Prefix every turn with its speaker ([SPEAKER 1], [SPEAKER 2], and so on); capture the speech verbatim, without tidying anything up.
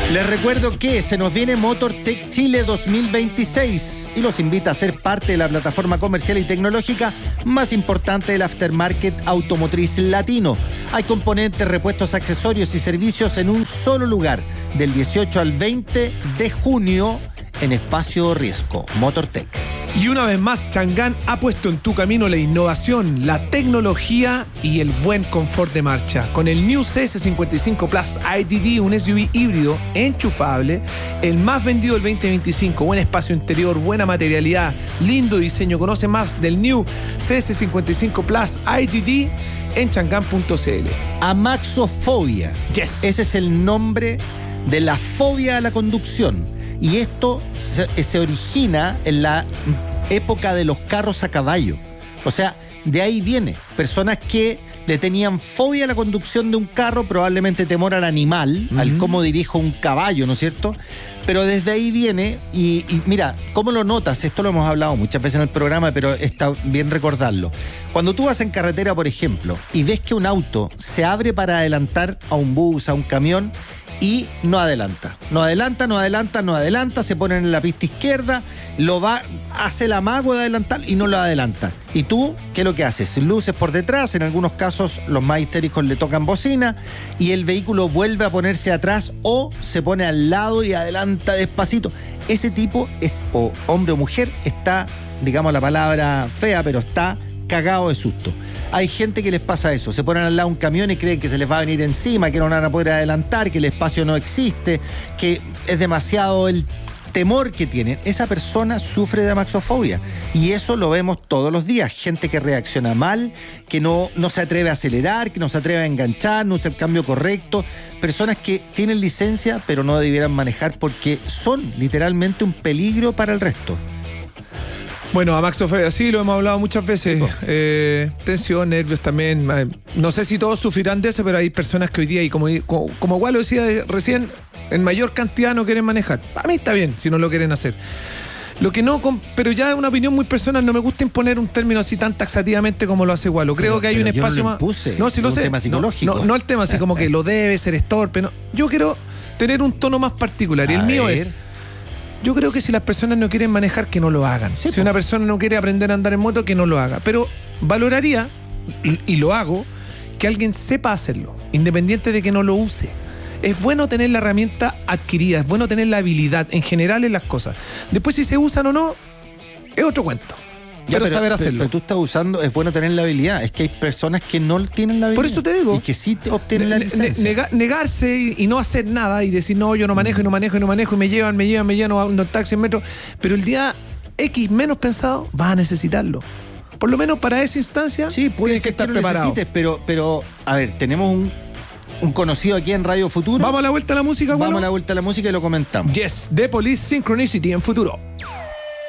[SPEAKER 1] Les recuerdo que se nos viene MotorTech Chile dos mil veintiséis y los invita a ser parte de la plataforma comercial y tecnológica más importante del aftermarket automotriz latino. Hay componentes, repuestos, accesorios y servicios en un solo lugar, del dieciocho al veinte de junio en Espacio Riesgo, MotorTech.
[SPEAKER 2] Y una vez más, Chang'an ha puesto en tu camino la innovación, la tecnología y el buen confort de marcha. Con el New C S cincuenta y cinco Plus I G T, un S U V híbrido enchufable, el más vendido del veinte veinticinco. Buen espacio interior, buena materialidad, lindo diseño. Conoce más del New C S cincuenta y cinco Plus I G T en chang'an punto c l.
[SPEAKER 1] Amaxofobia.
[SPEAKER 2] Yes.
[SPEAKER 1] Ese es el nombre de la fobia a la conducción. Y esto se, se origina en la época de los carros a caballo. O sea, de ahí viene. Personas que le tenían fobia a la conducción de un carro, probablemente temor al animal, uh-huh. al cómo dirijo un caballo, ¿no es cierto? Pero desde ahí viene, y, y mira, ¿cómo lo notas? Esto lo hemos hablado muchas veces en el programa, pero está bien recordarlo. Cuando tú vas en carretera, por ejemplo, y ves que un auto se abre para adelantar a un bus, a un camión, y no adelanta, no adelanta, no adelanta, no adelanta, se ponen en la pista izquierda, lo va, hace el amago de adelantar y no lo adelanta. ¿Y tú qué es lo que haces? Luces por detrás, en algunos casos los más histéricos le tocan bocina y el vehículo vuelve a ponerse atrás o se pone al lado y adelanta despacito. Ese tipo, es, o hombre o mujer, está, digamos la palabra fea, pero está cagado de susto. Hay gente que les pasa eso, se ponen al lado de un camión y creen que se les va a venir encima, que no van a poder adelantar, que el espacio no existe, que es demasiado el temor que tienen. Esa persona sufre de amaxofobia y eso lo vemos todos los días. Gente que reacciona mal, que no, no se atreve a acelerar, que no se atreve a enganchar, no hace el cambio correcto. Personas que tienen licencia pero no debieran manejar porque son literalmente un peligro para el resto.
[SPEAKER 2] Bueno, amaxofobia, sí, lo hemos hablado muchas veces. Sí, eh, tensión, nervios también. No sé si todos sufrirán de eso, pero hay personas que hoy día, y como, como, como igual lo decía recién, en mayor cantidad no quieren manejar. A mí está bien si no lo quieren hacer. Lo que no, pero ya es una opinión muy personal, no me gusta imponer un término así tan taxativamente como lo hace Gualo. Creo pero, que hay un espacio
[SPEAKER 1] no
[SPEAKER 2] más.
[SPEAKER 1] Impuse,
[SPEAKER 2] no, si lo
[SPEAKER 1] un
[SPEAKER 2] sé.
[SPEAKER 1] Tema psicológico.
[SPEAKER 2] No, no, no el tema así como que lo debe ser estorpe. No. Yo quiero tener un tono más particular. Y el mío es. Yo creo que si las personas no quieren manejar, que no lo hagan. Sí, si po. Una persona no quiere aprender a andar en moto, que no lo haga. Pero valoraría, y lo hago, que alguien sepa hacerlo, independiente de que no lo use. Es bueno tener la herramienta adquirida, es bueno tener la habilidad en general en las cosas. Después si se usan o no, es otro cuento.
[SPEAKER 1] Ya,
[SPEAKER 2] pero,
[SPEAKER 1] pero
[SPEAKER 2] saber
[SPEAKER 1] pero,
[SPEAKER 2] hacerlo.
[SPEAKER 1] Pero tú estás usando, es bueno tener la habilidad. Es que hay personas que no tienen la habilidad.
[SPEAKER 2] Por eso te digo.
[SPEAKER 1] Y que sí obtienen la licencia.
[SPEAKER 2] Nega, negarse y, y no hacer nada y decir, no, yo no manejo y no manejo y no manejo y me llevan, me llevan, me llevan, no, no taxi, en metro. Pero el día X menos pensado, vas a necesitarlo. Por lo menos para esa instancia,
[SPEAKER 1] sí, puede
[SPEAKER 2] tienes que estar
[SPEAKER 1] que
[SPEAKER 2] preparado.
[SPEAKER 1] Necesites, pero, pero, a ver, tenemos un, un conocido aquí en Radio Futuro.
[SPEAKER 2] Vamos a la vuelta a la música,
[SPEAKER 1] Vamos
[SPEAKER 2] bueno?
[SPEAKER 1] a la vuelta a la música y lo comentamos.
[SPEAKER 2] Yes, The Police Synchronicity en Futuro.